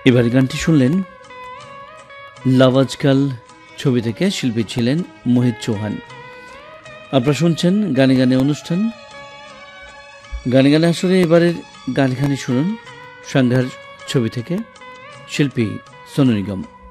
এবার গানটি শুনলেন লাভ আজকাল ছবি থেকে, শিল্পী ছিলেন মোহিত চৌহান। আপনারা শুনছেন গানে গানে অনুষ্ঠান। গানে গানে আসরে এবারের গানখানি শুনুন সাঙ্ঘার ছবি থেকে, শিল্পী সোনু নিগম।